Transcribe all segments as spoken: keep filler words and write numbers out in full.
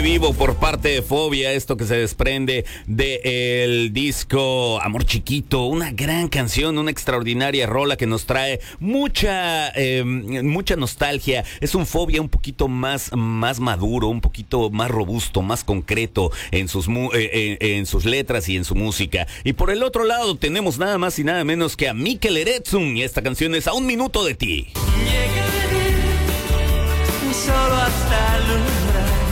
Vivo por parte de Fobia, esto que se desprende del disco Amor Chiquito, una gran canción, una extraordinaria rola que nos trae mucha eh, mucha nostalgia. Es un Fobia un poquito más, más maduro, un poquito más robusto, más concreto en sus, eh, en, en sus letras y en su música. Y por el otro lado tenemos nada más y nada menos que a Mikel Erentxun, y esta canción es A un minuto de ti. Llegaré solo hasta alumbrar.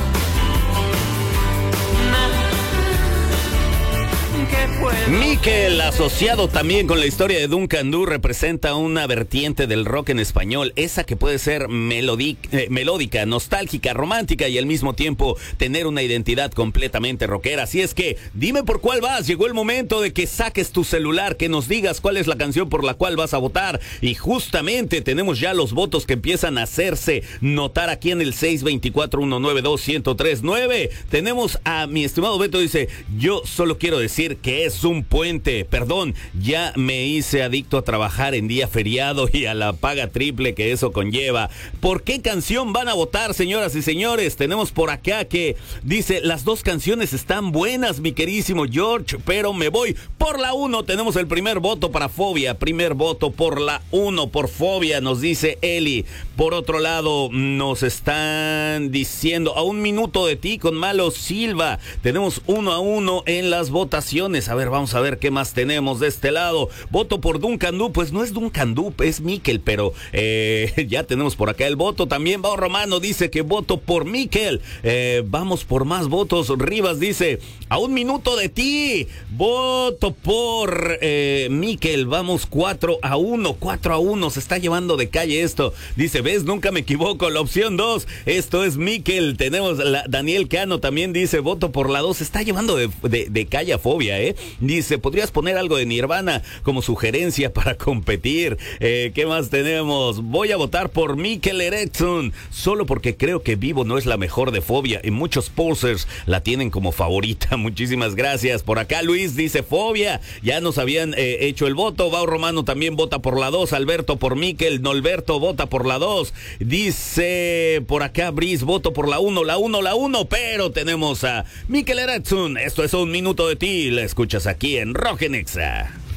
Mikel, asociado también con la historia de Duncan Du, representa una vertiente del rock en español, esa que puede ser eh, melódica, nostálgica, romántica y al mismo tiempo tener una identidad completamente rockera. Así es que dime por cuál vas. Llegó el momento de que saques tu celular, que nos digas cuál es la canción por la cual vas a votar, y justamente tenemos ya los votos que empiezan a hacerse notar aquí en el seis dos cuatro, uno nueve dos, uno cero tres nueve. Tenemos a mi estimado Beto, dice: yo solo quiero decir que es un puente, perdón, ya me hice adicto a trabajar en día feriado y a la paga triple que eso conlleva. ¿Por qué canción van a votar, señoras y señores? Tenemos por acá que dice: las dos canciones están buenas, mi queridísimo George, pero me voy por la uno. Tenemos el primer voto para Fobia, primer voto por la uno, por Fobia, nos dice Eli. Por otro lado, nos están diciendo: a un minuto de ti con Malo Silva. Tenemos uno a uno en las votaciones. A ver, vamos a ver qué más tenemos de este lado. Voto por Duncan Du, pues no es Duncan Du, es Mikel, pero eh, ya tenemos por acá el voto. También Bao Romano dice que voto por Mikel. Eh, vamos por más votos. Rivas dice: a un minuto de ti. Voto por eh, Mikel. Vamos cuatro a uno, cuatro a uno. Se está llevando de calle esto. Dice: ves, nunca me equivoco. La opción dos, esto es Mikel. Tenemos la, Daniel Cano también dice: voto por la dos. Se está llevando de, de, de calle a Fobia, ¿eh? Dice: podrías poner algo de Nirvana como sugerencia para competir. Eh, ¿Qué más tenemos? Voy a votar por Mikel Erentxun, solo porque creo que Vivo no es la mejor de Fobia y muchos posers la tienen como favorita. Muchísimas gracias. Por acá Luis dice: Fobia, ya nos habían eh, hecho el voto. Bao Romano también vota por la dos. Alberto por Mikel. Norberto vota por la dos. Dice por acá Brice: voto por la uno, la uno, la uno, pero tenemos a Mikel Erentxun. Esto es Un Minuto de Ti. La escuchas aquí en Rock en Exa.